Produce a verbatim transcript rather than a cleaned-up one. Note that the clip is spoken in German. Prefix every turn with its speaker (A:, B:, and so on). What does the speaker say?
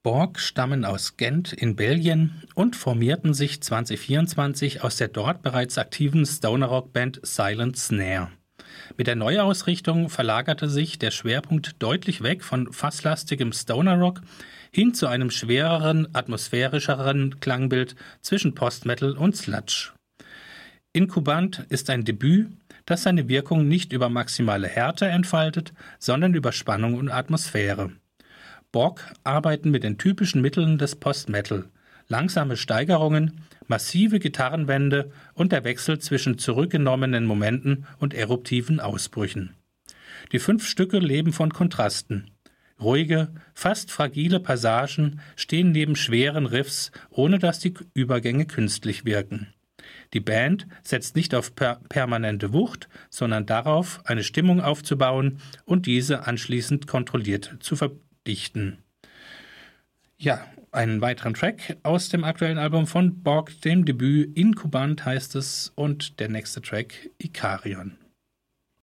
A: Borg stammen aus Gent in Belgien und formierten sich zwanzig vierundzwanzig aus der dort bereits aktiven Stoner-Rock-Band Silent Snare. Mit der Neuausrichtung verlagerte sich der Schwerpunkt deutlich weg von fasslastigem Stoner-Rock hin zu einem schwereren, atmosphärischeren Klangbild zwischen Post-Metal und Sludge. Incubant ist ein Debüt, das seine Wirkung nicht über maximale Härte entfaltet, sondern über Spannung und Atmosphäre. Borg arbeiten mit den typischen Mitteln des Post-Metal: langsame Steigerungen, massive Gitarrenwände und der Wechsel zwischen zurückgenommenen Momenten und eruptiven Ausbrüchen. Die fünf Stücke leben von Kontrasten. Ruhige, fast fragile Passagen stehen neben schweren Riffs, ohne dass die Übergänge künstlich wirken. Die Band setzt nicht auf per- permanente Wucht, sondern darauf, eine Stimmung aufzubauen und diese anschließend kontrolliert zu verdichten. Ja, einen weiteren Track aus dem aktuellen Album von Borg, dem Debüt Incubant heißt es, und der nächste Track Ikarion.